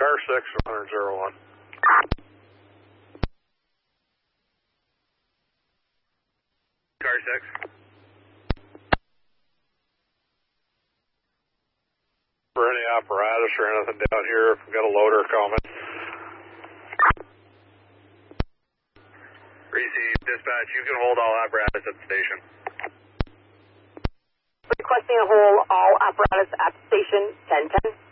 Car 6, 101. Car 6. For any apparatus or anything down here, if we've got a loader coming. Receive, dispatch, you can hold all apparatus at the station. Requesting a hold all apparatus at station 1010.